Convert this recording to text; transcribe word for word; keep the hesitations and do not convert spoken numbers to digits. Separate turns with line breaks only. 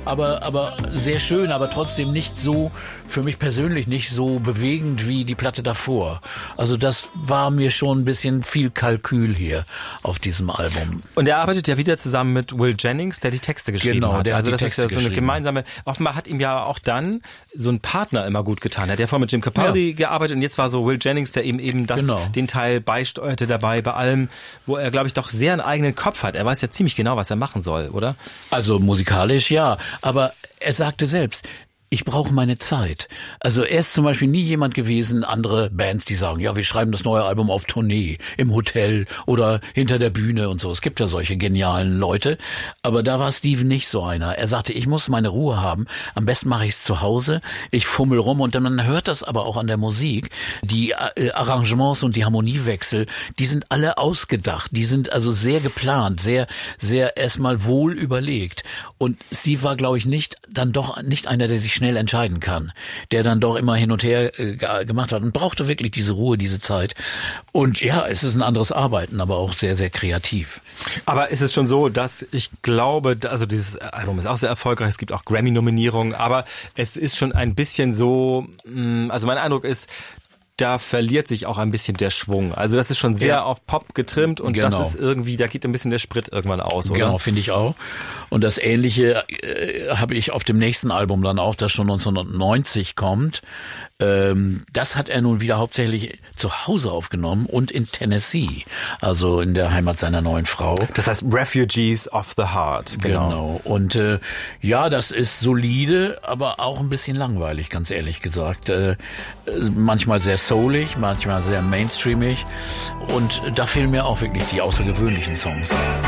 aber, aber sehr schön, aber trotzdem nicht so, für mich persönlich nicht so bewegend wie die Platte davor. Also das war mir schon ein bisschen viel Kalkül hier auf diesem Album.
Und er arbeitet ja wieder zusammen mit Will Jennings, der die Texte geschrieben
genau,
hat.
Der
also
hat
das ist ja so eine gemeinsame, offenbar hat ihm ja auch dann so ein Partner immer gut getan. Er hat ja vorher mit Jim Capaldi ja. gearbeitet und jetzt war so Will Jennings, der ihm eben das,
genau.
den Teil beisteuerte dabei bei allem, wo er, glaube ich, doch sehr einen eigenen Kopf hat. Er weiß ja ziemlich genau, was er machen soll, oder?
Also musikalisch ja, aber er sagte selbst, ich brauche meine Zeit. Also er ist zum Beispiel nie jemand gewesen, andere Bands, die sagen, ja, wir schreiben das neue Album auf Tournee, im Hotel oder hinter der Bühne und so. Es gibt ja solche genialen Leute. Aber da war Steven nicht so einer. Er sagte, ich muss meine Ruhe haben. Am besten mache ich es zu Hause. Ich fummel rum und dann man hört das aber auch an der Musik. Die äh, Arrangements und die Harmoniewechsel, die sind alle ausgedacht. Die sind also sehr geplant, sehr, sehr erstmal wohl überlegt. Und Steve war, glaube ich, nicht, dann doch nicht einer, der sich schnell entscheiden kann, der dann doch immer hin und her äh, gemacht hat und brauchte wirklich diese Ruhe, diese Zeit. Und ja, es ist ein anderes Arbeiten, aber auch sehr, sehr kreativ.
Aber ist es schon so, dass ich glaube, also dieses Album ist auch sehr erfolgreich, es gibt auch Grammy-Nominierungen, aber es ist schon ein bisschen so, also mein Eindruck ist, da verliert sich auch ein bisschen der Schwung. Also das ist schon sehr ja. auf Pop getrimmt und genau. das ist irgendwie, da geht ein bisschen der Sprit irgendwann aus, oder?
Genau, finde ich auch. Und das Ähnliche äh, habe ich auf dem nächsten Album dann auch, das schon neunzehnhundertneunzig kommt. Ähm, das hat er nun wieder hauptsächlich zu Hause aufgenommen und in Tennessee, also in der Heimat seiner neuen Frau.
Das heißt Refugees of the Heart. Genau.
genau. Und äh, ja, das ist solide, aber auch ein bisschen langweilig, ganz ehrlich gesagt. Äh, manchmal sehr soulig, manchmal sehr mainstreamig. Und da fehlen mir auch wirklich die außergewöhnlichen Songs.